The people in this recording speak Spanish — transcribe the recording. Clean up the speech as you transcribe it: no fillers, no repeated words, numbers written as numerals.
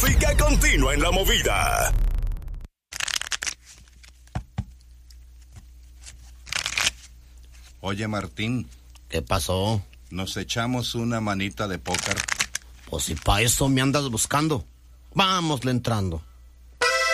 Música continua en la movida. Oye, Martín. ¿Qué pasó? ¿Nos echamos una manita de póker? Pues si pa' eso me andas buscando. Vámosle entrando.